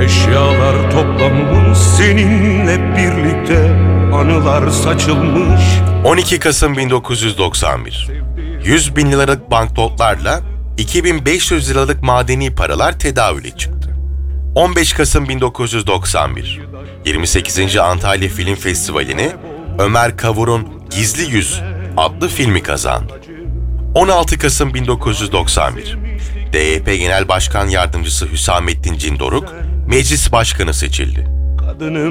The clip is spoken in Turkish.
Eşyalar toplanmış, seninle birlikte anılar saçılmış. 12 Kasım 1991. 100 bin liralık banknotlarla 2500 liralık madeni paralar tedavüle çıktı. 15 Kasım 1991. 28. Antalya Film Festivali'ni Ömer Kavur'un Gizli Yüz adlı filmi kazandı. 16 Kasım 1991. DYP Genel Başkan Yardımcısı Hüsamettin Cindoruk, Meclis Başkanı seçildi. Kadınım